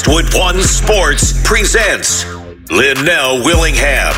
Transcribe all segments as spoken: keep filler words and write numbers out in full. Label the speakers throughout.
Speaker 1: Westwood One Sports presents Linnell Willingham.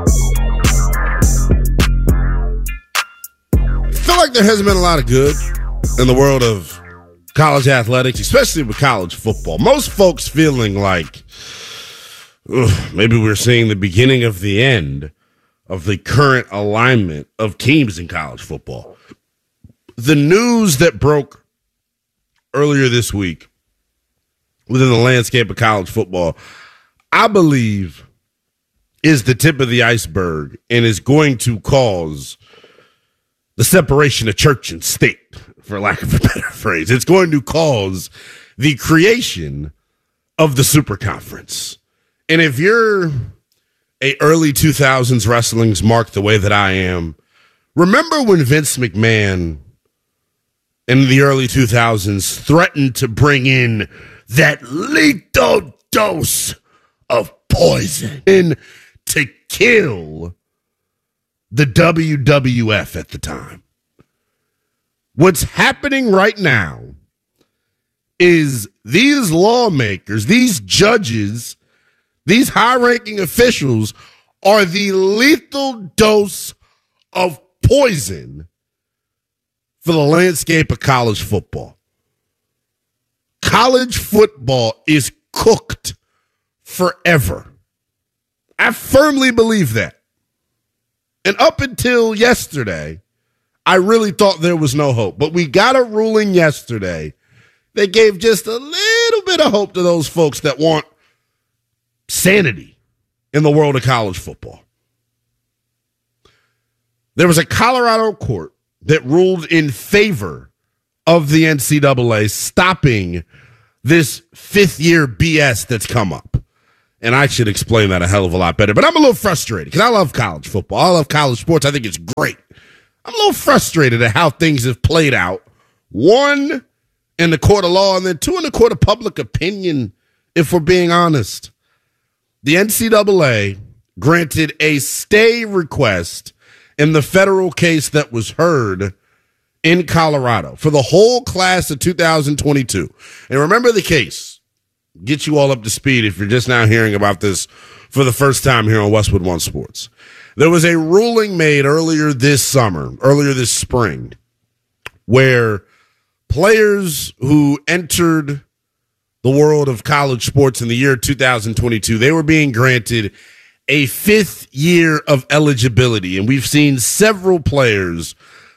Speaker 2: I feel like there hasn't been a lot of good in the world of college athletics, especially with college football. Most folks feeling like ugh, maybe we're seeing the beginning of the end of the current alignment of teams in college football. The news that broke earlier this week within the landscape of college football, I believe, is the tip of the iceberg and is going to cause the separation of church and state, for lack of a better phrase. It's going to cause the creation of the Super Conference. And if you're a early two thousands wrestling's mark the way that I am, remember when Vince McMahon in the early two thousands threatened to bring in that lethal dose of poison in to kill the W W F at the time? What's happening right now is these lawmakers, these judges, these high-ranking officials are the lethal dose of poison for the landscape of college football. College football is cooked forever. I firmly believe that. And up until yesterday, I really thought there was no hope. But we got a ruling yesterday that gave just a little bit of hope to those folks that want sanity in the world of college football. There was a Colorado court that ruled in favor of the N C double A stopping this fifth-year B S that's come up. And I should explain that a hell of a lot better. But I'm a little frustrated because I love college football. I love college sports. I think it's great. I'm a little frustrated at how things have played out. One, in the court of law, and then two, in the court of public opinion, if we're being honest. The N C double A granted a stay request in the federal case that was heard in Colorado for the whole class of two thousand twenty-two. And remember the case. Get you all up to speed if you're just now hearing about this for the first time here on Westwood One Sports. There was a ruling made earlier this summer, earlier this spring, where players who entered the world of college sports in the year two thousand twenty-two, they were being granted a fifth year of eligibility. And we've seen several players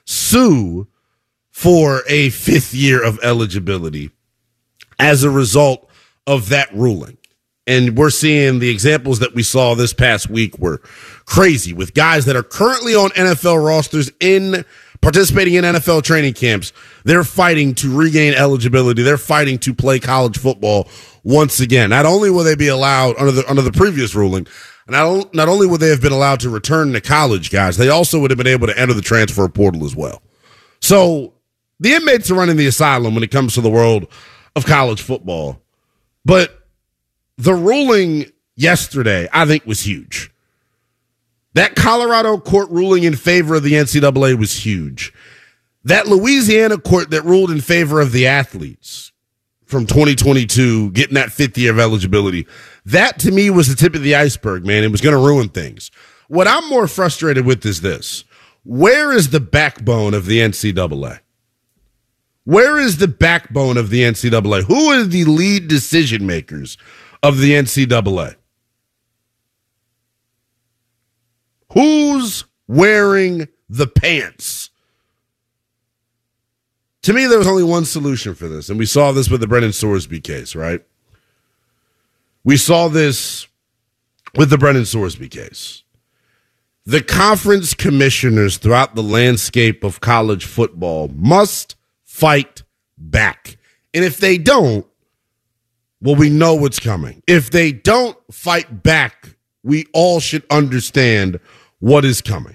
Speaker 2: sue for a fifth year of eligibility as a result of that ruling. And we're seeing the examples that we saw this past week were crazy with guys that are currently on N F L rosters in participating in N F L training camps. They're fighting to regain eligibility. They're fighting to play college football once again. Not only will they be allowed under the under the previous ruling, not, not only would they have been allowed to return to college, guys, they also would have been able to enter the transfer portal as well. So the inmates are running the asylum when it comes to the world of college football. But the ruling yesterday, I think, was huge. That Colorado court ruling in favor of the N C double A was huge. That Louisiana court that ruled in favor of the athletes from twenty twenty-two, getting that fifth year of eligibility, that to me was the tip of the iceberg, man. It was going to ruin things. What I'm more frustrated with is this. Where is the backbone of the N C double A? Where is the backbone of the N C double A? Who are the lead decision makers of the N C double A? Who's wearing the pants? To me, there was only one solution for this, and we saw this with the Brennan Sorsby case, right? We saw this with the Brennan Sorsby case. The conference commissioners throughout the landscape of college football must fight back. And if they don't, well, we know what's coming. If they don't fight back, we all should understand what is coming.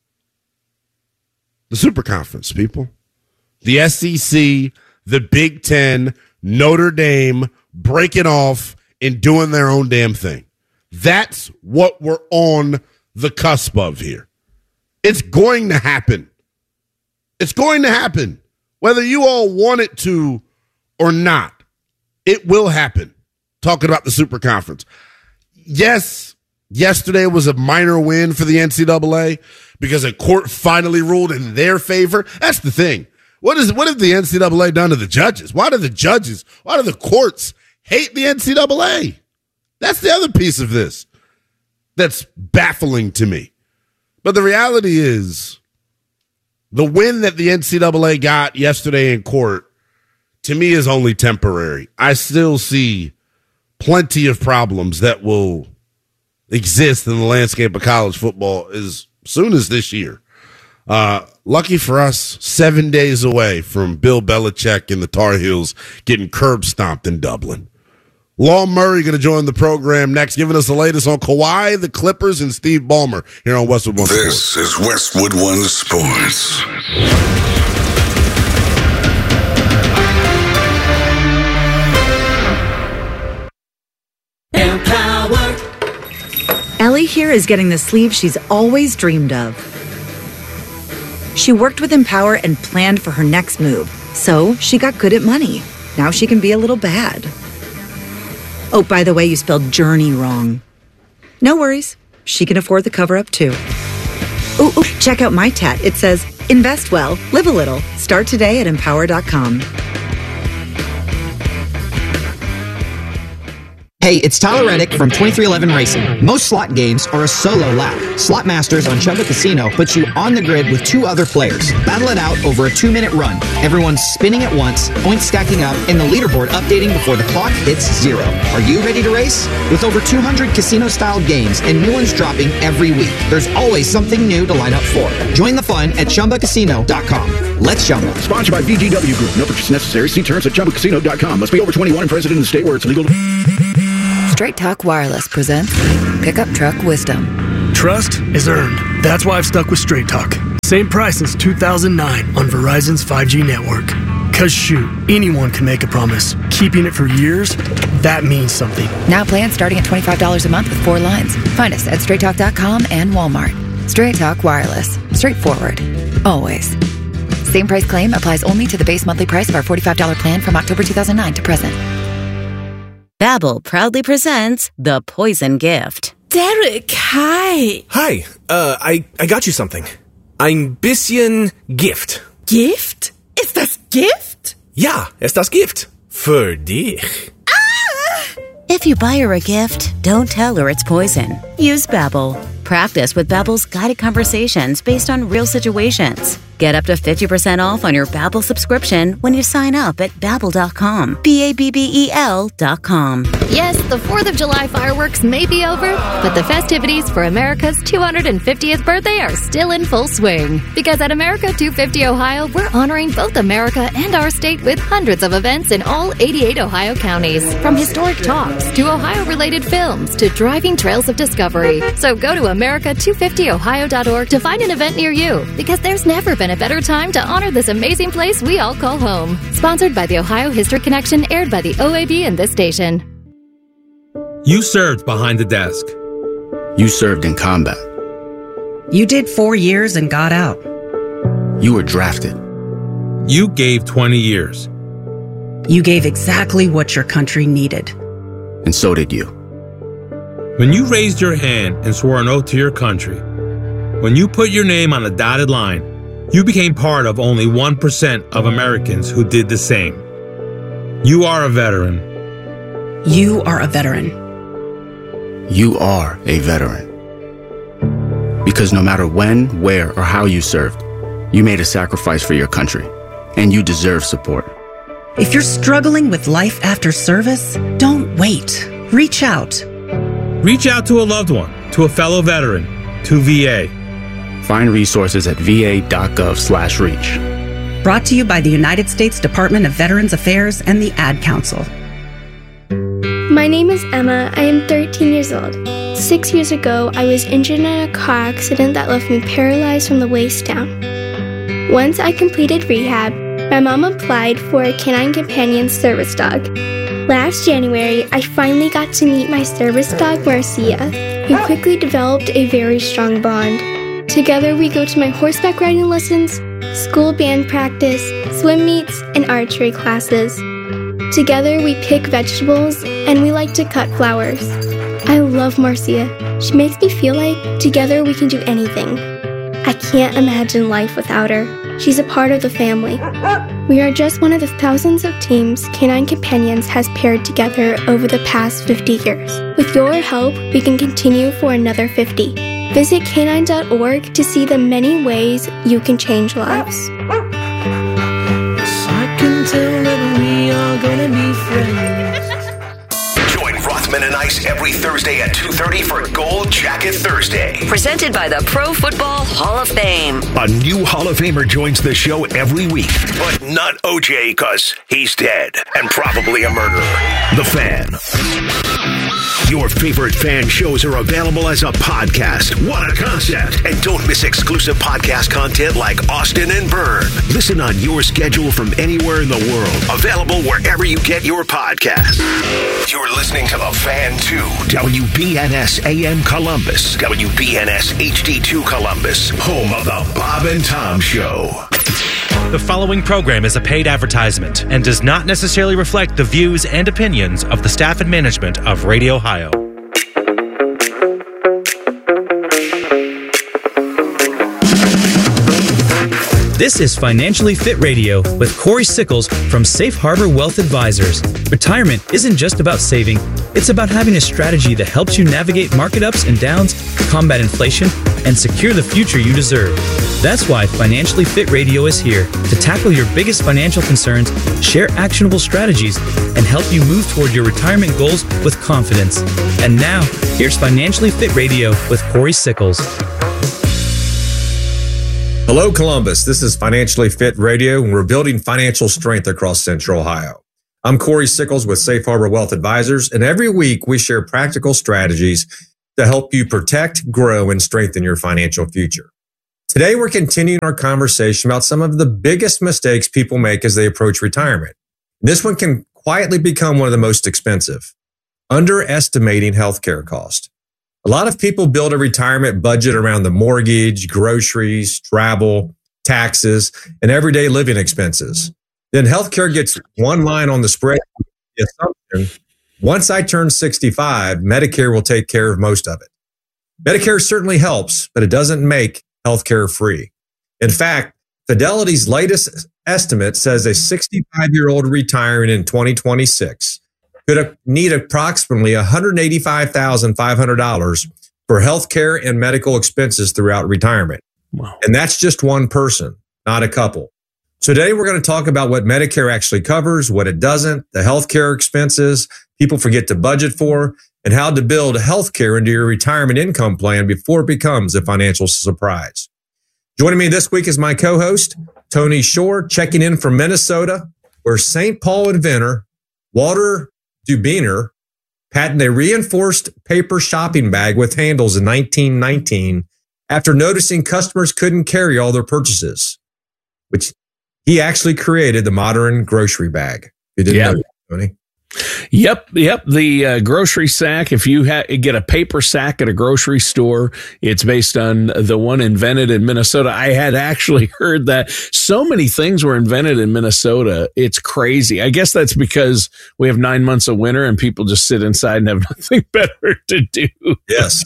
Speaker 2: The Super Conference, people. The S E C, the Big Ten, Notre Dame, breaking off and doing their own damn thing. That's what we're on the cusp of here. It's going to happen. It's going to happen. Whether you all want it to or not, it will happen. talking about the Super Conference. Yes, yesterday was a minor win for the N C double A because a court finally ruled in their favor. That's the thing. What is what have the N C double A done to the judges? Why do the judges, why do the courts hate the N C double A? That's the other piece of this that's baffling to me. But the reality is, the win that the N C double A got yesterday in court, to me, is only temporary. I still see plenty of problems that will exist in the landscape of college football as soon as this year. Uh, lucky for us, seven days away from Bill Belichick and the Tar Heels getting curb stomped in Dublin. Law Murray going to join the program next, giving us the latest on Kawhi, the Clippers, and Steve Ballmer here on Westwood One
Speaker 1: this
Speaker 2: Sports.
Speaker 1: This is Westwood One Sports.
Speaker 3: Empower.
Speaker 4: Ellie here is getting the sleeve she's always dreamed of. She worked with Empower and planned for her next move, so she got good at money. Now she can be a little bad. Oh, by the way, you spelled journey wrong. No worries. She can afford the cover-up, too. Ooh, ooh, check out my tat. It says, invest well, live a little. Start today at empower dot com.
Speaker 5: Hey, it's Tyler Reddick from twenty-three eleven Racing. Most slot games are a solo lap. Slot Masters on Chumba Casino puts you on the grid with two other players. Battle it out over a two-minute run. Everyone's spinning at once, points stacking up, and the leaderboard updating before the clock hits zero. Are you ready to race? With over two hundred casino-style games and new ones dropping every week, there's always something new to line up for. Join the fun at chumba casino dot com. Let's Chumba.
Speaker 6: Sponsored by V G W Group. No purchase necessary. See terms at chumba casino dot com. Must be over twenty-one and present in the state where it's legal to...
Speaker 7: Straight Talk Wireless presents Pickup Truck Wisdom.
Speaker 8: Trust is earned. That's why I've stuck with Straight Talk. Same price since two thousand nine on Verizon's five G network. Cause shoot, anyone can make a promise. Keeping it for years, that means something.
Speaker 7: Now plans starting at twenty-five dollars a month with four lines. Find us at straight talk dot com and Walmart. Straight Talk Wireless. Straightforward. Always. Same price claim applies only to the base monthly price of our forty-five dollars plan from October two thousand nine to present.
Speaker 9: Babbel proudly presents The Poison Gift.
Speaker 3: Derek, hi.
Speaker 10: Hi, uh, I, I got you something. Ein bisschen Gift.
Speaker 3: Gift? Ist das Gift?
Speaker 10: Ja, ist das Gift. Für dich.
Speaker 3: Ah!
Speaker 9: If you buy her a gift, don't tell her it's poison. Use Babbel. Practice with Babbel's guided conversations based on real situations. Get up to fifty percent off on your Babbel subscription when you sign up at babbel dot com. B A B B E L dot com.
Speaker 11: Yes, the fourth of July fireworks may be over, but the festivities for America's two hundred fiftieth birthday are still in full swing. Because at America two fifty Ohio, we're honoring both America and our state with hundreds of events in all eighty-eight Ohio counties. From historic talks to Ohio-related films to driving trails of discovery. So go to America two fifty Ohio dot org to find an event near you, because there's never been a better time to honor this amazing place we all call home. Sponsored by the Ohio History Connection, aired by the O A B and this station.
Speaker 12: You served behind the desk.
Speaker 13: You served in combat.
Speaker 14: You did four years and got out.
Speaker 13: You were drafted.
Speaker 12: You gave twenty years.
Speaker 14: You gave exactly what your country needed.
Speaker 13: And so did you.
Speaker 12: When you raised your hand and swore an oath to your country, when you put your name on a dotted line, you became part of only one percent of Americans who did the same. You are a veteran.
Speaker 14: You are a veteran.
Speaker 13: You are a veteran. Because no matter when, where, or how you served, you made a sacrifice for your country, and you deserve support.
Speaker 14: If you're struggling with life after service, don't wait. Reach out.
Speaker 12: Reach out to a loved one, to a fellow veteran, to V A.
Speaker 13: Find resources at v a dot gov slash reach.
Speaker 14: Brought to you by the United States Department of Veterans Affairs and the Ad Council.
Speaker 15: My name is Emma. I am thirteen years old. Six years ago, I was injured in a car accident that left me paralyzed from the waist down. Once I completed rehab, my mom applied for a Canine Companion service dog. Last January, I finally got to meet my service dog, Marcia. We quickly developed a very strong bond. Together, we go to my horseback riding lessons, school band practice, swim meets, and archery classes. Together we pick vegetables and we like to cut flowers. I love Marcia. She makes me feel like together we can do anything. I can't imagine life without her. She's a part of the family. We are just one of the thousands of teams Canine Companions has paired together over the past fifty years. With your help, we can continue for another fifty. Visit canine dot org to see the many ways you can change lives.
Speaker 16: I can tell that we are gonna be friends.
Speaker 17: Join Rothman and Ice every Thursday at two thirty for Gold Jacket Thursday.
Speaker 18: Presented by the Pro Football Hall of Fame.
Speaker 17: A new Hall of Famer joins the show every week, but not O J because he's dead and probably a murderer. The Fan. Your favorite fan shows are available as a podcast. What a concept. And don't miss exclusive podcast content like Austin and Byrne. Listen on your schedule from anywhere in the world. Available wherever you get your podcasts. You're listening to The Fan two. W B N S A M Columbus. W B N S H D two Columbus. Home of The Bob and Tom Show.
Speaker 19: The following program is a paid advertisement and does not necessarily reflect the views and opinions of the staff and management of Radio Ohio.
Speaker 20: This is Financially Fit Radio with Corey Sickles from Safe Harbor Wealth Advisors. Retirement isn't just about saving, it's about having a strategy that helps you navigate market ups and downs, combat inflation, and secure the future you deserve. That's why Financially Fit Radio is here to tackle your biggest financial concerns, share actionable strategies, and help you move toward your retirement goals with confidence. And now, here's Financially Fit Radio with Corey Sickles.
Speaker 21: Hello, Columbus. This is Financially Fit Radio, and we're building financial strength across Central Ohio. I'm Corey Sickles with Safe Harbor Wealth Advisors, and every week we share practical strategies to help you protect, grow, and strengthen your financial future. Today, we're continuing our conversation about some of the biggest mistakes people make as they approach retirement. This one can quietly become one of the most expensive: underestimating healthcare cost. A lot of people build a retirement budget around the mortgage, groceries, travel, taxes, and everyday living expenses. Then healthcare gets one line on the spread. The assumption, once I turn sixty-five, Medicare will take care of most of it. Medicare certainly helps, but it doesn't make healthcare free. In fact, Fidelity's latest estimate says a sixty-five-year-old retiring in twenty twenty-six could need approximately one hundred eighty-five thousand five hundred dollars for health care and medical expenses throughout retirement. Wow. And that's just one person, not a couple. So today we're going to talk about what Medicare actually covers, what it doesn't, the health care expenses people forget to budget for, and how to build health care into your retirement income plan before it becomes a financial surprise. Joining me this week is my co-host, Tony Shore, checking in from Minnesota, where Saint Paul inventor Walter Dubiner patented a reinforced paper shopping bag with handles in nineteen nineteen after noticing customers couldn't carry all their purchases, which he actually created the modern grocery bag. You didn't
Speaker 22: yeah.
Speaker 21: know that, Tony?
Speaker 22: Yep, yep. The uh, grocery sack, if you ha- get a paper sack at a grocery store, it's based on the one invented in Minnesota. I had actually heard that so many things were invented in Minnesota. It's crazy. I guess that's because we have nine months of winter and people just sit inside and have nothing better to do.
Speaker 21: Yes.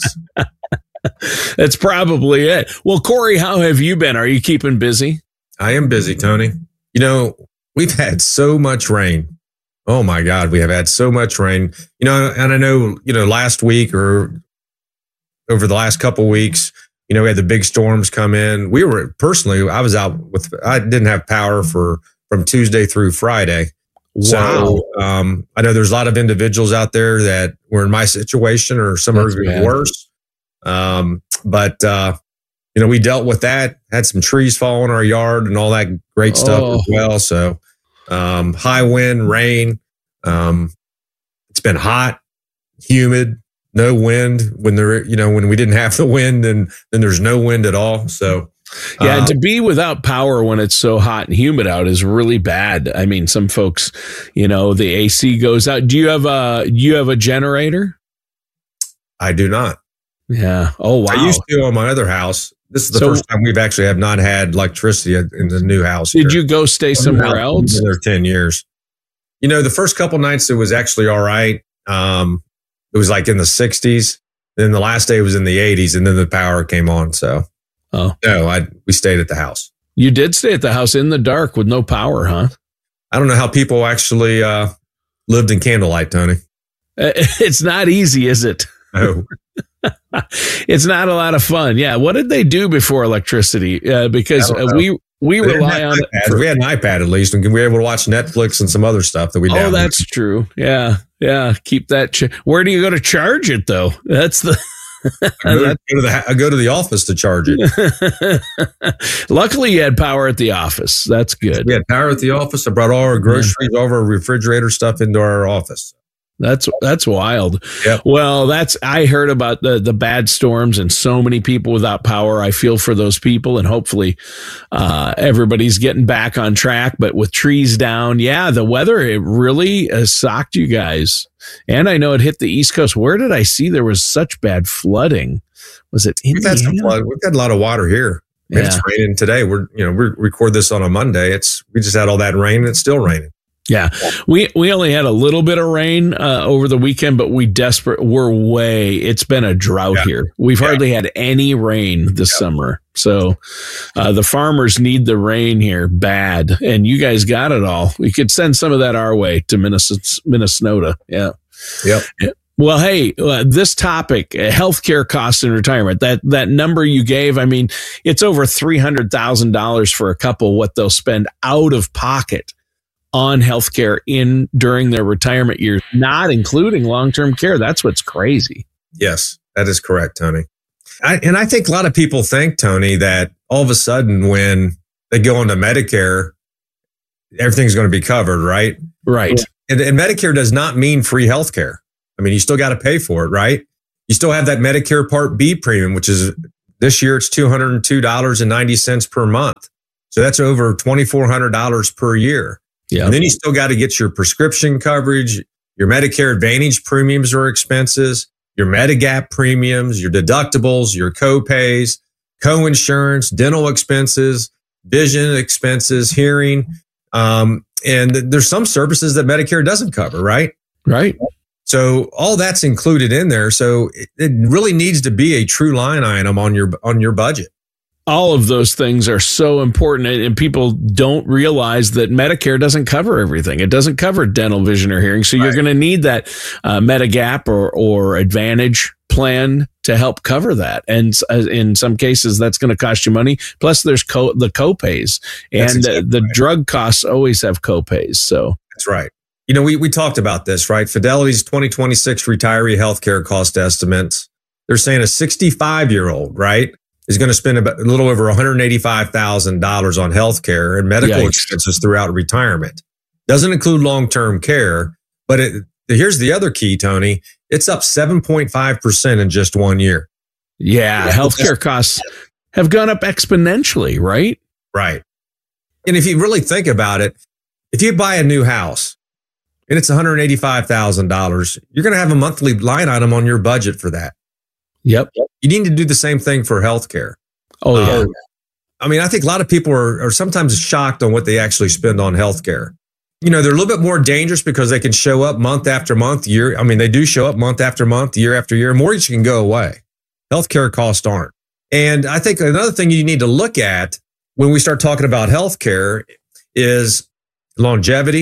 Speaker 22: That's probably it. Well, Corey, how have you been? Are you keeping busy?
Speaker 21: I am busy, Tony. You know, we've had so much rain. Oh my God, we have had so much rain. You know, and I know, you know, last week or over the last couple of weeks, you know, we had the big storms come in. We were personally, I was out with, I didn't have power for from Tuesday through Friday.
Speaker 22: Wow.
Speaker 21: So um, I know there's a lot of individuals out there that were in my situation or some are even worse. Um, but, uh, you know, we dealt with that, had some trees fall in our yard and all that great stuff oh. as well. So um, high wind, rain. Um, it's been hot, humid, no wind when there, you know, when we didn't have the wind, and then there's no wind at all. So
Speaker 22: yeah,
Speaker 21: um,
Speaker 22: and to be without power when it's so hot and humid out is really bad. I mean, some folks, you know, the A C goes out. Do you have a, do you have a generator?
Speaker 21: I do not.
Speaker 22: Yeah. Oh, wow.
Speaker 21: I used to on my other house. This is the so, first time we've actually have not had electricity in the new house.
Speaker 22: Did
Speaker 21: here.
Speaker 22: you go stay somewhere else?
Speaker 21: Been there ten years. You know, the first couple nights it was actually all right. Um, it was like in the sixties. Then the last day was in the eighties, and then the power came on. So,
Speaker 22: oh
Speaker 21: no, I we stayed at the house.
Speaker 22: You did stay at the house in the dark with no power, huh?
Speaker 21: I don't know how people actually uh, lived in candlelight, Tony.
Speaker 22: It's not easy, is it?
Speaker 21: No.
Speaker 22: It's not a lot of fun. Yeah. What did they do before electricity? Uh, because uh, we we
Speaker 21: They
Speaker 22: rely on
Speaker 21: iPads.
Speaker 22: it. For,
Speaker 21: we had an iPad at least, and we were able to watch Netflix and some other stuff that we.
Speaker 22: oh,
Speaker 21: downloaded.
Speaker 22: that's true. Yeah, yeah. Keep that. Ch- Where do you go to charge it though? That's the.
Speaker 21: I go, to, go to the I go to the office to charge it.
Speaker 22: Luckily, you had power at the office. That's good.
Speaker 21: We had power at the office. I brought all our groceries, all of our refrigerator stuff into our office.
Speaker 22: That's that's wild.
Speaker 21: Yep.
Speaker 22: Well, that's I heard about the the bad storms and so many people without power. I feel for those people, and hopefully uh, everybody's getting back on track. But with trees down, yeah, the weather it really uh, socked you guys. And I know it hit the East Coast. Where did I see there was such bad flooding? Was it
Speaker 21: We've
Speaker 22: Indiana?
Speaker 21: had some flood. We've had a lot of water here. I mean,
Speaker 22: Yeah.
Speaker 21: It's raining today. We're you know we record this on a Monday. It's we just had all that rain, and it's still raining.
Speaker 22: Yeah, we we only had a little bit of rain uh, over the weekend, but we desperate. We're way. It's been a drought
Speaker 21: Yeah.
Speaker 22: here. We've
Speaker 21: Yeah.
Speaker 22: hardly had any rain this
Speaker 21: Yeah.
Speaker 22: summer, so uh, the farmers need the rain here bad. And you guys got it all. We could send some of that our way to Minnesota. Minnesota. Yeah.
Speaker 21: Yep.
Speaker 22: Well, hey, uh, this topic, uh, healthcare costs in retirement, that, that number you gave, I mean, it's over three hundred thousand dollars for a couple, what they'll spend out of pocket on healthcare in during their retirement years, not including long-term care. That's what's crazy.
Speaker 21: Yes, that is correct, Tony. I, and I think a lot of people think, Tony, that all of a sudden when they go into Medicare, everything's going to be covered, right?
Speaker 22: Right.
Speaker 21: And, and Medicare does not mean free health care. I mean, you still got to pay for it, right? You still have that Medicare Part B premium, which is this year it's two hundred two dollars and ninety cents per month. So that's over twenty-four hundred dollars per year.
Speaker 22: Yeah.
Speaker 21: And then you still got to get your prescription coverage, your Medicare Advantage premiums or expenses, your Medigap premiums, your deductibles, your co-pays, co-insurance, dental expenses, vision expenses, hearing. Um, and there's some services that Medicare doesn't cover, right?
Speaker 22: Right.
Speaker 21: So all that's included in there. So it, it really needs to be a true line item on your on your budget.
Speaker 22: All of those things are so important, and people don't realize that Medicare doesn't cover everything. It doesn't cover dental, vision, or hearing. So you're going to need that uh, Medigap or, or Advantage plan to help cover that. And uh, in some cases, that's going to cost you money. Plus, there's co- the copays, and
Speaker 21: exactly
Speaker 22: uh, the
Speaker 21: right.
Speaker 22: drug costs always have copays. So
Speaker 21: That's right. You know, we, we talked about this, right? Fidelity's twenty twenty-six retiree healthcare cost estimates. They're saying a sixty-five year old, right, is going to spend about a little over one hundred eighty-five thousand dollars on healthcare and medical
Speaker 22: Yikes.
Speaker 21: expenses throughout retirement. Doesn't include long-term care, but it, here's the other key, Tony. It's up seven point five percent in just one year.
Speaker 22: yeah,
Speaker 21: Yeah.
Speaker 22: healthcare costs have gone up exponentially, right?
Speaker 21: Right. And if you really think about it, if you buy a new house and it's one hundred eighty-five thousand dollars, you're going to have a monthly line item on your budget for that.
Speaker 22: Yep.
Speaker 21: You need to do the same thing for healthcare.
Speaker 22: Oh, yeah.
Speaker 21: Uh, I mean, I think a lot of people are, are sometimes shocked on what they actually spend on healthcare. You know, they're a little bit more dangerous because they can show up month after month, year. I mean, they do show up month after month, year after year. Mortgage can go away. Healthcare costs aren't. And I think another thing you need to look at when we start talking about healthcare is longevity.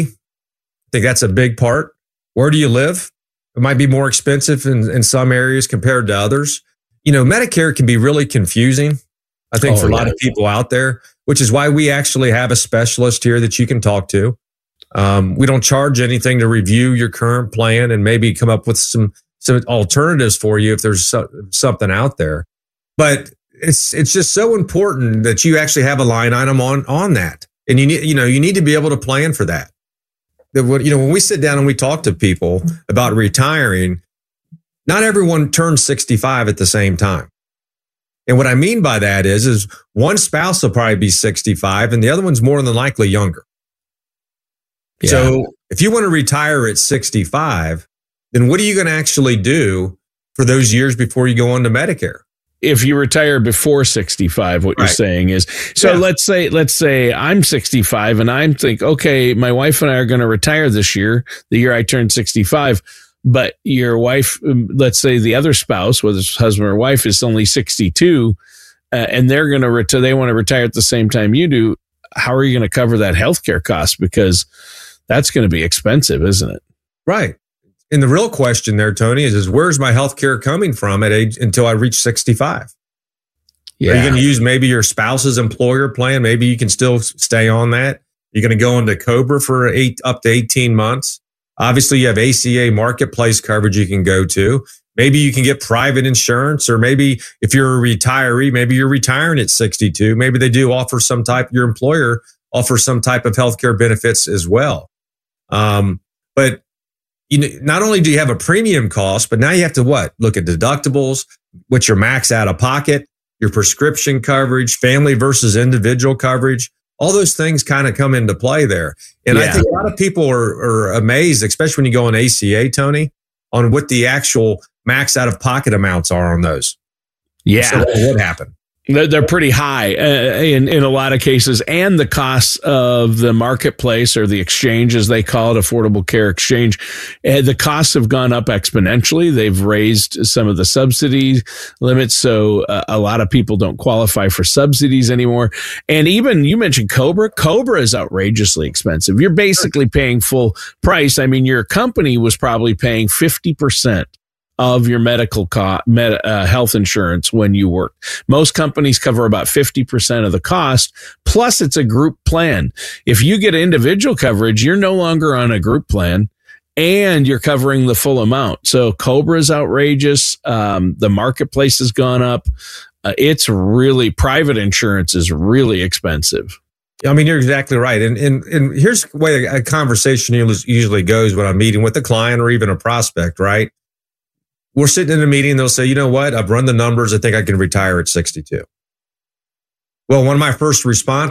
Speaker 21: I think that's a big part. Where do you live? It might be more expensive in, in some areas compared to others. You know, Medicare can be really confusing, I think,
Speaker 22: Oh,
Speaker 21: for a lot
Speaker 22: yeah.
Speaker 21: of people out there, which is why we actually have a specialist here that you can talk to. Um, we don't charge anything to review your current plan and maybe come up with some some alternatives for you if there's so, something out there. But it's it's just so important that you actually have a line item on on that, and you need you know you need to be able to plan for that. That what you know when we sit down and we talk to people about retiring, not everyone turns sixty-five at the same time. And what I mean by that is is one spouse will probably be sixty-five and the other one's more than likely younger.
Speaker 22: Yeah.
Speaker 21: So if you want to retire at sixty-five, then what are you going to actually do for those years before you go on to Medicare?
Speaker 22: if you retire before sixty-five, what right. you're saying is, so yeah. let's say, let's say I'm sixty-five and I'm think, okay, my wife and I are going to retire this year, the year I turned sixty-five, but your wife, let's say the other spouse, whether it's husband or wife, is only sixty-two, uh, and they're going to retire, they want to retire at the same time you do. How are you going to cover that healthcare cost? Because that's going to be expensive, isn't it?
Speaker 21: Right. And the real question there, Tony, is, is where's my health care coming from at age until I reach sixty-five? Yeah. Are you going to use maybe your spouse's employer plan? Maybe you can still stay on that. You're going to go into COBRA for eight up to eighteen months. Obviously, you have A C A marketplace coverage you can go to. Maybe you can get private insurance, or maybe if you're a retiree, maybe you're retiring at sixty-two. Maybe they do offer some type, your employer offers some type of healthcare benefits as well. Um, but you know, not only do you have a premium cost, but now you have to what? Look at deductibles, what's your max out of pocket, your prescription coverage, family versus individual coverage. All those things kind of come into play there. And yeah. I think a lot of people are, are amazed, especially when you go on A C A, Tony, on what the actual max out of pocket amounts are on those.
Speaker 22: Yeah.
Speaker 21: So what would happen?
Speaker 22: They're pretty high uh, in, in a lot of cases. And the costs of the marketplace, or the exchange, as they call it, Affordable Care Exchange, uh, the costs have gone up exponentially. They've raised some of the subsidy limits. So uh, a lot of people don't qualify for subsidies anymore. And even you mentioned COBRA. COBRA is outrageously expensive. You're basically paying full price. I mean, your company was probably paying fifty percent of your medical co- med- uh, health insurance when you work. Most companies cover about fifty percent of the cost, plus it's a group plan. If you get individual coverage, you're no longer on a group plan, and you're covering the full amount. So COBRA is outrageous. Um, the marketplace has gone up. Uh, it's really, private insurance is really expensive.
Speaker 21: I mean, you're exactly right. And, and, and here's the way a conversation usually goes when I'm meeting with a client or even a prospect, right? We're sitting in a meeting, they'll say, you know what? I've run the numbers. I think I can retire at sixty-two. Well, one of my first responses